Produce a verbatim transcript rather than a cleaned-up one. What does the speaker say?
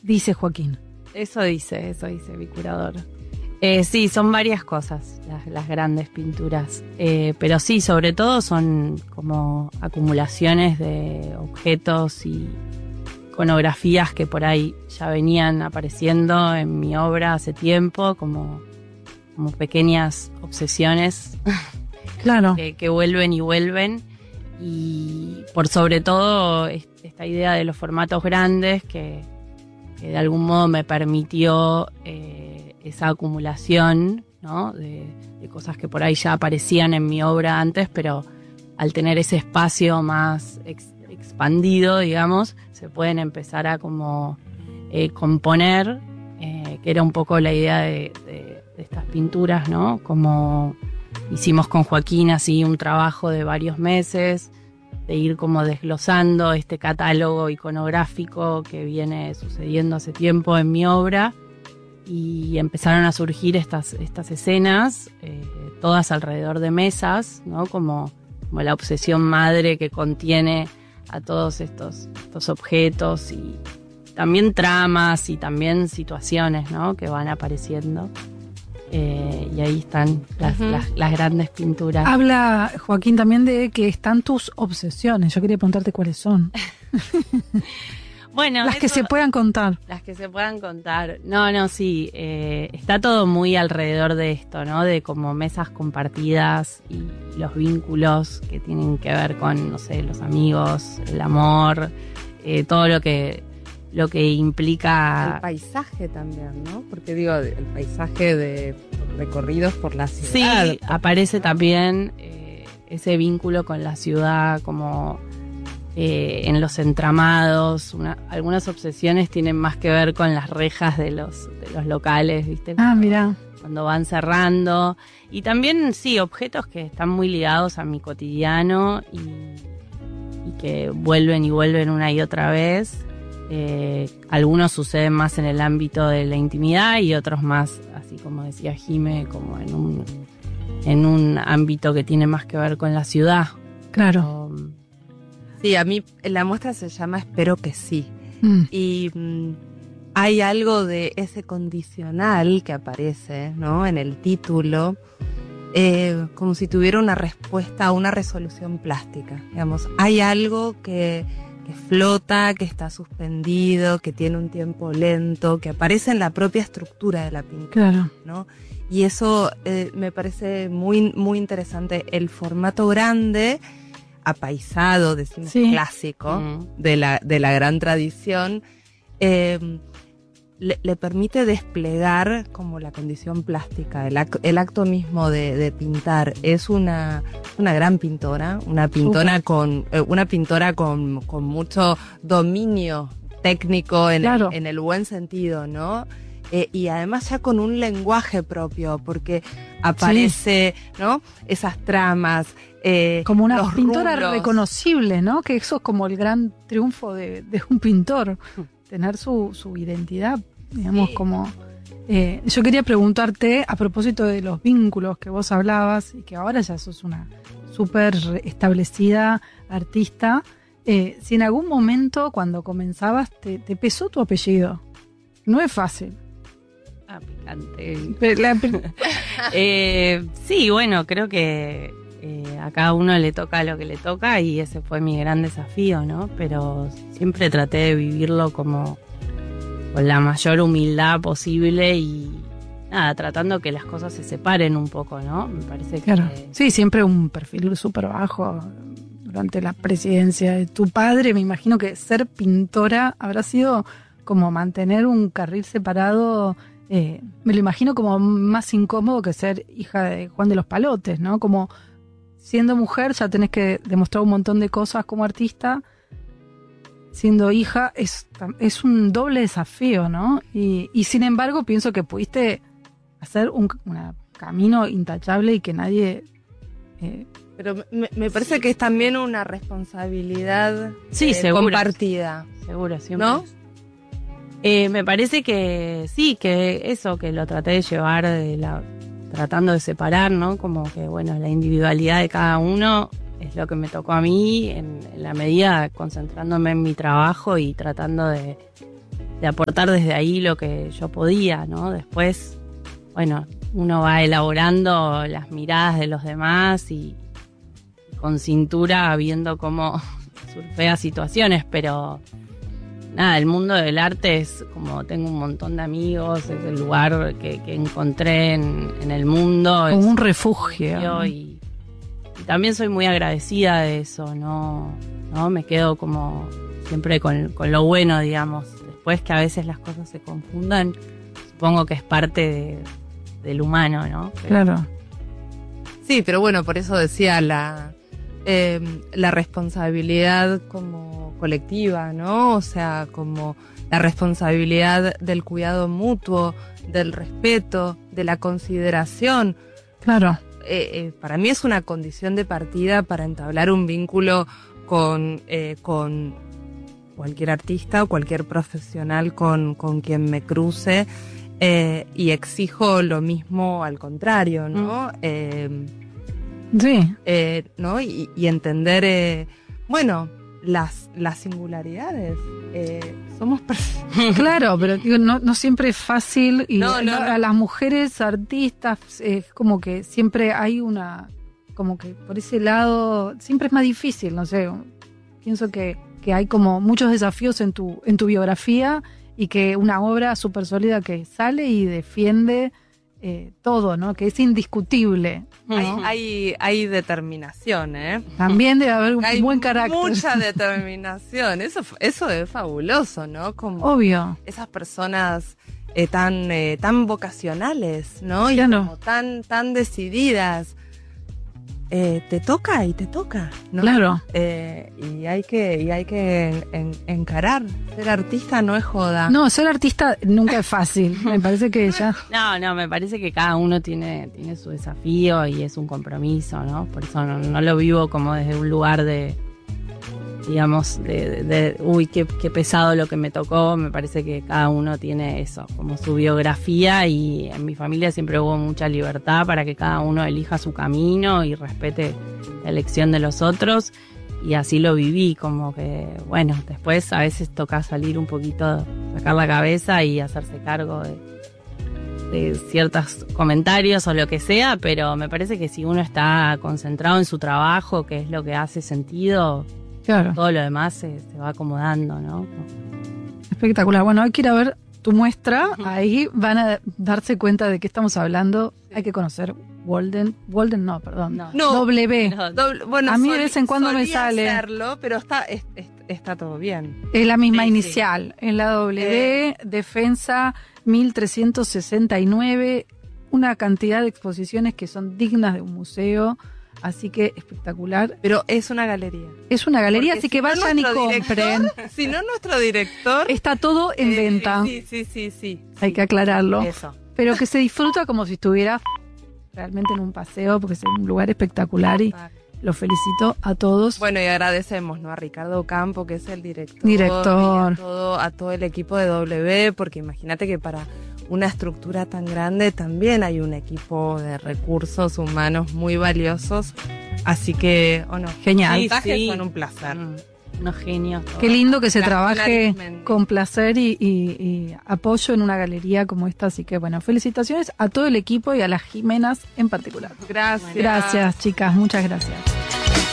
dice Joaquín. Eso dice, eso dice mi curador. Eh, sí, son varias cosas las, las grandes pinturas, eh, pero sí, sobre todo son como acumulaciones de objetos y iconografías que por ahí ya venían apareciendo en mi obra hace tiempo, como, como pequeñas obsesiones. Claro. que, que vuelven y vuelven, y por sobre todo esta idea de los formatos grandes que, que de algún modo me permitió eh, esa acumulación, ¿no? de, de cosas que por ahí ya aparecían en mi obra antes, pero al tener ese espacio más ex, expandido, digamos, se pueden empezar a como eh, componer, eh, que era un poco la idea de, de, de estas pinturas, ¿no? Como hicimos con Joaquín así un trabajo de varios meses, de ir como desglosando este catálogo iconográfico que viene sucediendo hace tiempo en mi obra, y empezaron a surgir estas, estas escenas, eh, todas alrededor de mesas, ¿no? Como, como la obsesión madre que contiene a todos estos, estos objetos, y también tramas y también situaciones, ¿no? Que van apareciendo. Eh, y ahí están las, uh-huh. las, las grandes pinturas. Habla Joaquín también de que están tus obsesiones. Yo quería preguntarte cuáles son. Bueno, las eso, que se puedan contar. Las que se puedan contar. No, no, sí. Eh, está todo muy alrededor de esto, ¿no? De como mesas compartidas y los vínculos que tienen que ver con, no sé, los amigos, el amor, eh, todo lo que lo que implica... El paisaje también, ¿no? Porque digo, el paisaje de recorridos por la ciudad. Sí, aparece también eh, ese vínculo con la ciudad, como eh, en los entramados. Una, algunas obsesiones tienen más que ver con las rejas de los, de los locales, ¿viste? Ah, mira. Cuando van cerrando. Y también, sí, objetos que están muy ligados a mi cotidiano y, y que vuelven y vuelven una y otra vez. Eh, algunos suceden más en el ámbito de la intimidad y otros más, así como decía Jime, como en un en un ámbito que tiene más que ver con la ciudad. Claro. Um, sí, a mí la muestra se llama Espero que sí. Mm. Y mm, hay algo de ese condicional que aparece, ¿no? En el título, eh, como si tuviera una respuesta a una resolución plástica. Digamos, hay algo que que flota, que está suspendido, que tiene un tiempo lento, que aparece en la propia estructura de la pintura, claro. ¿no? Y eso eh, me parece muy, muy interesante. El formato grande, apaisado, decimos sí. clásico, mm. de la, de la gran tradición, eh, le, le permite desplegar como la condición plástica, el, ac- el acto mismo de, de pintar. Es una, una gran pintora, una pintora con, eh, una pintora con, con mucho dominio técnico en, claro. el, en el buen sentido, ¿no? Eh, y además ya con un lenguaje propio, porque aparece, sí. ¿no? Esas tramas, eh, como una los pintora rubros. Reconocible, ¿no? Que eso es como el gran triunfo de, de un pintor. Tener su, su identidad, digamos, sí. como... Eh, yo quería preguntarte, a propósito de los vínculos que vos hablabas, y que ahora ya sos una súper establecida artista, eh, si en algún momento, cuando comenzabas, te, te pesó tu apellido. No es fácil. Ah, picante. La, eh, sí, bueno, creo que eh, a cada uno le toca lo que le toca, y ese fue mi gran desafío, ¿no? Pero siempre traté de vivirlo como con la mayor humildad posible y nada, tratando que las cosas se separen un poco, ¿no? Me parece que... Claro. Sí, siempre un perfil súper bajo durante la presidencia de tu padre. Me imagino que ser pintora habrá sido como mantener un carril separado. Eh, me lo imagino como más incómodo que ser hija de Juan de los Palotes, ¿no? Como siendo mujer ya tenés que demostrar un montón de cosas como artista. Siendo hija es, es un doble desafío, ¿no? Y, y sin embargo pienso que pudiste hacer un una camino intachable y que nadie... Eh, Pero me, me parece que es también una responsabilidad sí, eh, seguro, compartida. Seguro, siempre. ¿No? Eh, me parece que sí, que eso, que lo traté de llevar de la, tratando de separar, ¿no? Como que, bueno, la individualidad de cada uno es lo que me tocó a mí, en, en la medida concentrándome en mi trabajo y tratando de, de aportar desde ahí lo que yo podía, ¿no? Después, bueno, uno va elaborando las miradas de los demás y con cintura viendo cómo surfea situaciones, pero nada, el mundo del arte es como, tengo un montón de amigos, es el lugar que, que encontré en, en el mundo. Como un refugio. Y, y también soy muy agradecida de eso, ¿no? ¿No? Me quedo como siempre con, con lo bueno, digamos. Después que a veces las cosas se confundan, supongo que es parte de, del humano, ¿no? Pero, claro. Sí, pero bueno, por eso decía la, eh, la responsabilidad como colectiva, ¿no? O sea, como la responsabilidad del cuidado mutuo, del respeto, de la consideración. Claro. Eh, eh, para mí es una condición de partida para entablar un vínculo con, eh, con cualquier artista o cualquier profesional con, con quien me cruce, eh, y exijo lo mismo al contrario, ¿no? Mm. Eh, sí. Eh, ¿no? Y, y entender, eh, bueno, las, las singularidades. Eh, somos personas. Claro, pero digo, no, no siempre es fácil. Y no, no, no, no. a las mujeres artistas es eh, como que siempre hay una, como que por ese lado siempre es más difícil, no sé. Pienso que, que hay como muchos desafíos en tu, en tu biografía y que una obra súper sólida que sale y defiende eh, todo, ¿no? Que es indiscutible. ¿no? Hay, hay, hay determinación, ¿eh? También debe haber un hay buen carácter. Mucha determinación. Eso, eso es fabuloso, ¿no? Como obvio. Esas personas eh, tan, eh, tan vocacionales, ¿no? Y claro. como tan, tan decididas. Eh, te toca y te toca, ¿no? Claro. Eh, y hay que, y hay que en, en, encarar. Ser artista no es joda. No, ser artista nunca es fácil. Me parece que ya. No, no, me parece que cada uno tiene, tiene su desafío y es un compromiso, ¿no? Por eso no, no lo vivo como desde un lugar de, digamos, de, de, de uy, qué, qué pesado lo que me tocó. Me parece que cada uno tiene eso, como su biografía, y en mi familia siempre hubo mucha libertad para que cada uno elija su camino y respete la elección de los otros, y así lo viví, como que, bueno, después a veces toca salir un poquito, sacar la cabeza y hacerse cargo de, de ciertos comentarios o lo que sea, pero me parece que si uno está concentrado en su trabajo, que es lo que hace sentido, claro, todo lo demás se, se va acomodando, ¿no? Espectacular. Bueno, hay que ir a ver tu muestra. Ahí van a darse cuenta de qué estamos hablando. Sí. Hay que conocer Walden. Walden no, perdón. No. W. No, doble, bueno, a mí sol, de vez en cuando me sale. Hacerlo, pero está, es, es, está todo bien. Es la misma sí, inicial. Sí. En la W, eh. Defensa mil trescientos sesenta y nueve. Una cantidad de exposiciones que son dignas de un museo. Así que espectacular. Pero es una galería. Es una galería, porque así si que vayan no y compren. Director, si no, nuestro director. Está todo en eh, venta. Sí, sí, sí, sí. Hay sí. que aclararlo. Eso. Pero que se disfruta como si estuviera realmente en un paseo, porque es un lugar espectacular y los felicito a todos. Bueno, y agradecemos, ¿no? A Ricardo Campo, que es el director. Director. Y a todo, a todo el equipo de W, porque imagínate que para una estructura tan grande también hay un equipo de recursos humanos muy valiosos, así que, oh no, genial. Los sí. son un placer. Mm, unos genios. Qué lindo que se Las trabaje con placer y, y, y apoyo en una galería como esta, así que bueno, felicitaciones a todo el equipo y a las Jimenas en particular. Gracias. Gracias, chicas, muchas gracias.